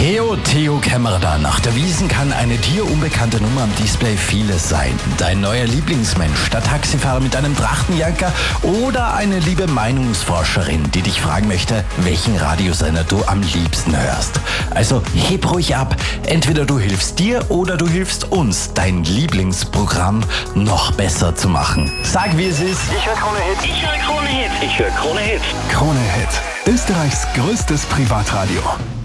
Heo Theo Kämmerer da. Nach der Wiesn kann eine dir unbekannte Nummer am Display vieles sein. Dein neuer Lieblingsmensch, der Taxifahrer mit einem Trachtenjanker oder eine liebe Meinungsforscherin, die dich fragen möchte, welchen Radiosender du am liebsten hörst. Also heb ruhig ab. Entweder du hilfst dir oder du hilfst uns, dein Lieblingsprogramm noch besser zu machen. Sag, wie es ist. Ich höre Krone Hit. Ich höre Krone Hit. Ich höre Krone Hit. Krone Hit. Österreichs größtes Privatradio.